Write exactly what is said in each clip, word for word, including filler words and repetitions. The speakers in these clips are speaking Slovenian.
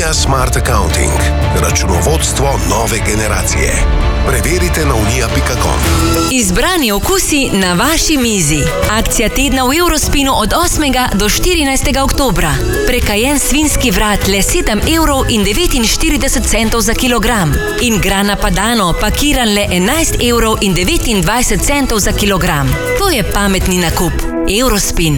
Unija Smart Accounting. Računovodstvo nove generacije. Preverite na unija pika com. Izbrani okusi na vaši mizi. Akcija tedna v Eurospinu od osmega do štirinajstega oktobra. Prekajen svinski vrat le sedem evrov in devetinštirideset centov za kilogram. In grana padano pakiran le enajst evrov in devetindvajset centov za kilogram. To je pametni nakup. Eurospin.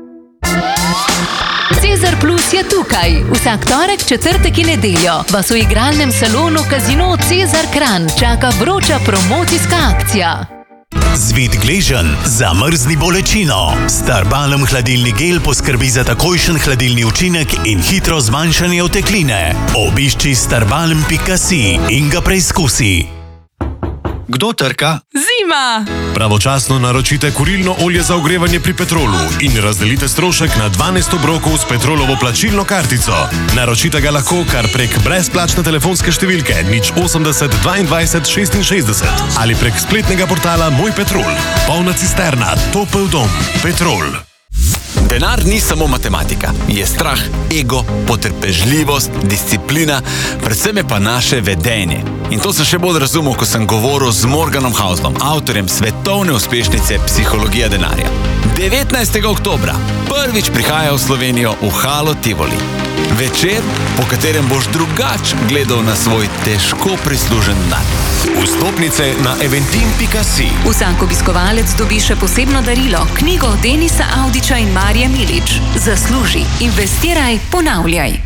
Cezar Plus je tukaj. Vsak torek, četrtek in nedeljo vas v igralnem salonu Casino Cezar Kranj čaka vroča promocijska akcija. Zvit gležen, zamrzni bolečino. Starbalm hladilni gel poskrbi za takojšen hladilni učinek in hitro zmanjšanje otekline. Obišči starbalm pika si in ga preizkusi. Kdo trka? Zima! Pravočasno naročite kurilno olje za ogrevanje pri Petrolu in razdelite strošek na dvanajst obrokov s Petrolovo plačilno kartico. Naročite ga lahko kar prek brezplačne telefonske številke nič osemdeset dvaindvajset šestinšestdeset ali prek spletnega portala Moj Petrol. Polna cisterna, topel dom. Petrol. Denar ni samo matematika. Je strah, ego, potrpežljivost, disciplina, predvsem je pa naše vedenje. In to sem še bolj razumel, ko sem govoril z Morganom Houselom, avtorjem svetovne uspešnice Psihologija denarja. devetnajstega oktobra prvič prihaja v Slovenijo v Halo Tivoli. Večer, po katerem boš drugač gledal na svoj težko prislužen dan. Vstopnice na eventim pika si. Vsak obiskovalec dobi še posebno darilo, knjigo Denisa Avdića in Marije Milič. Zasluži, investiraj, ponavljaj.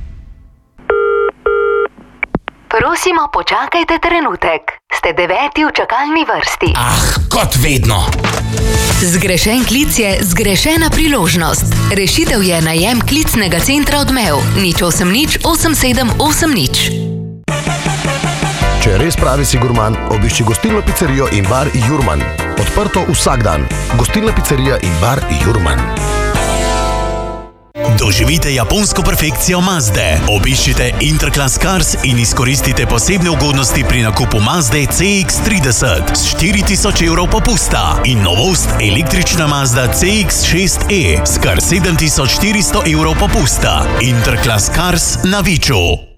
Prosimo, počakajte trenutek. Ste deveti v čakalni vrsti. Ah, kot vedno. Zgrešen klic je zgrešena priložnost. Rešitev je najem klicnega centra Odmev. nič osem nič osem sedem osem nič. Če res pravi si gurman, obišči gostilno pizzerijo in bar Jurman. Odprto vsak dan. Gostilna pizzerija in bar Jurman. Doživite japonsko perfekcijo Mazde. Obiščite Interclass Cars in izkoristite posebne ugodnosti pri nakupu Mazde C X trideset s štiri tisoč evrov popusta in novost električna Mazda C X šest E s kar sedem tisoč štiristo evrov popusta. Interclass Cars na Viču.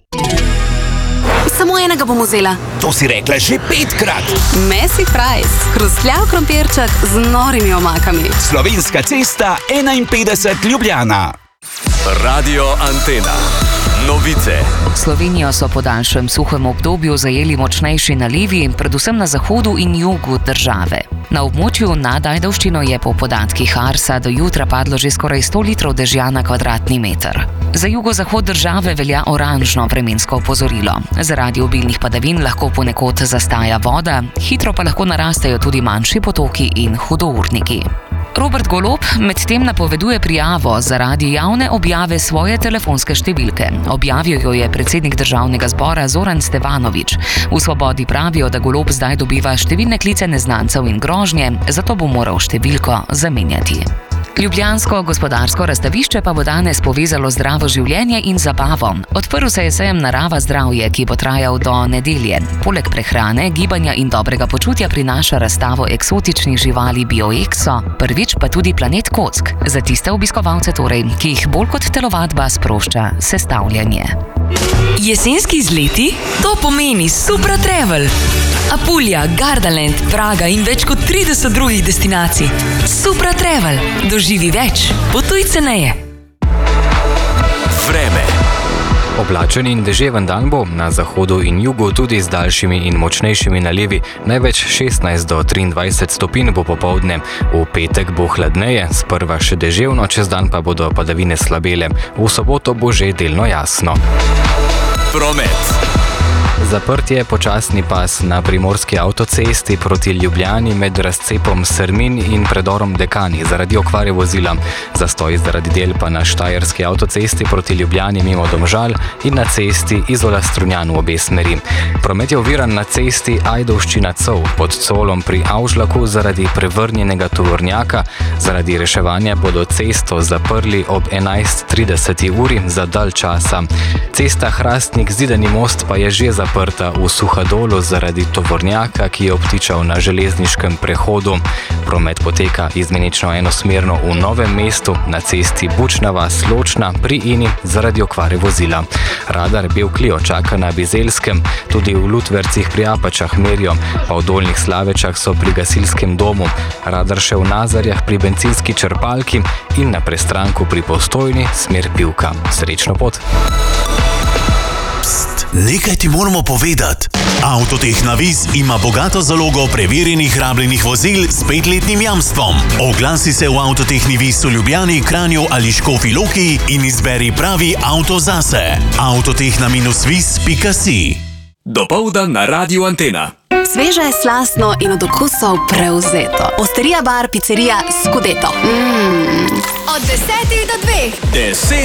Samo enega bom vzela. To si rekla že petkrat. Messi fries, hrustljav krompirček z norimi omakami. Slovenska cesta enainpetdeset Ljubljana. Radio Antena. Novice. Slovenijo so po daljšem suhem obdobju zajeli močnejši nalivi, predvsem na zahodu in jugu države. Na območju nad Ajdovščino je po podatkih Arsa do jutra padlo že skoraj sto litrov dežja na kvadratni meter. Za jugozahod države velja oranžno vremensko opozorilo. Zaradi obilnih padavin lahko ponekod zastaja voda, hitro pa lahko narastejo tudi manjši potoki in hudourniki. Robert Golob medtem napoveduje prijavo zaradi javne objave svoje telefonske številke. Objavil jo je predsednik državnega zbora Zoran Stevanović. V Svobodi pravijo, da Golob zdaj dobiva številne klice neznancev in grožnje, zato bo moral številko zamenjati. Ljubljansko gospodarsko razstavišče pa bo danes povezalo zdravo življenje in zabavo. Odprl se je sejem Narava zdravje, ki bo trajal do nedelje. Poleg prehrane, gibanja in dobrega počutja prinaša razstavo eksotičnih živali BioExo, prvič pa tudi Planet kock. Za tiste obiskovalce torej, ki jih bolj kot telovadba sprošča sestavljanje. Jesenski izleti? To pomeni Supra Travel. Apulja, Gardaland, Praga in več kot trideset drugih destinacij. Supra Travel. Doživi več. Potuj ceneje. Vreme. Oblačen in deževen dan bo, na zahodu in jugu tudi z daljšimi in močnejšimi nalivi, največ šestnajst do triindvajset stopinj bo popoldne. V petek bo hladneje, sprva še deževno, čez dan pa bodo padavine slabele. V soboto bo že delno jasno. Promet. Zaprt je počasni pas na primorski avtocesti proti Ljubljani med razcepom Srmin in predorom Dekani zaradi okvare vozila. Zastoj zaradi del pa na štajerski avtocesti proti Ljubljani mimo Domžal in na cesti Izola-Strunjan v obe smeri. Promet je oviran na cesti Ajdovščina-Cov pod Colom pri Avžlaku zaradi prevrnjenega tovornjaka. Zaradi reševanja bodo cesto zaprli ob enajst trideset uri za dalj časa. Cesta Hrastnik-Zidani most pa je že zaprta zaprta v Suhadolu zaradi tovornjaka, ki je obtičal na železniškem prehodu. Promet poteka izmenično enosmerno v Novem mestu na cesti Bučna vas-Ločna pri Ini zaradi okvare vozila. Radar Bevklio čaka na Bizelskem, tudi v Lutvercih pri Apačah merijo, pa v Dolnjih Slavečah so pri gasilskem domu. Radar še v Nazarjah pri bencinski črpalki in na Prestranku pri Postojni smer Pivka. Srečno pot! Pst, nekaj ti moramo povedati. Avtoteh Navis ima bogato zalogo preverjenih rabljenih vozil s petletnim jamstvom. Oglasi se v Avtoteh Navis v Ljubljani, Kranju ali Škofji Loki in izberi pravi avto zase. avtoteh na vis pika si. Dopoldan na Radiu Antena. Sveže, slastno in od okusov prevzeto. Osterija bar, pizzerija Scudeto. Mm. Od desetih do dveh. Deset